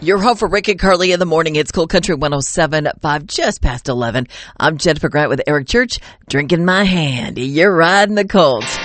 Your home for Rick and Carly in the morning. It's Cool Country 107.5, just past 11. I'm Jennifer Grant with Eric Church, drinking my hand. You're riding the Colts.